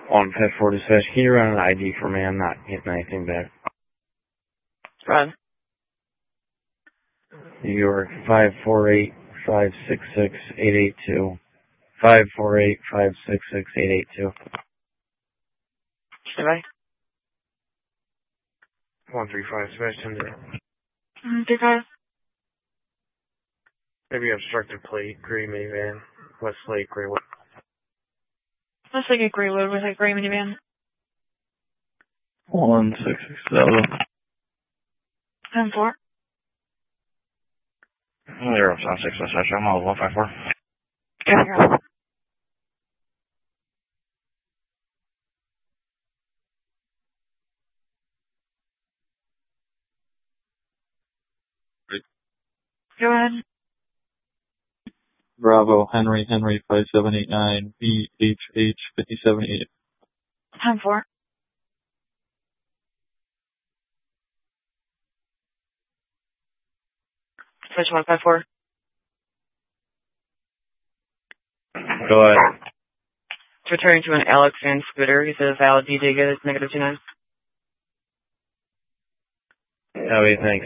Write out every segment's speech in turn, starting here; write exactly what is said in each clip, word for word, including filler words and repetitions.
On pet four dispatch, can you run an I D for me? I'm not getting anything back. Run. New York, five four eight, five six six, eight eight two. five four eight, five six six, eight eight two. Goodbye. one three five, dispatch ten zero. Mm, three five. Maybe obstructed plate, gray minivan, Westlake, Graywood. Let's take a Greywood with a gray minivan. one six six seven. ten four. Zero seven six dispatch, I'm all one five four. Yeah, here. Go ahead. Bravo, Henry, Henry, five seven eight nine, B H H, fifty-seven eight. ten four. Switch one five four. Go ahead. It's returning to an Alex Van Scooter. He says valid D J good. It's negative two nine. Okay, thanks.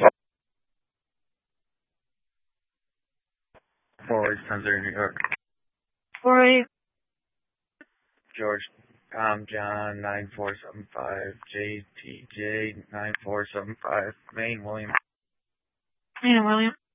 Forward, ten zero, New York. four eight. George, Tom, John, nine four seven five, J T J, nine four seven five, Maine, William. Maine and William.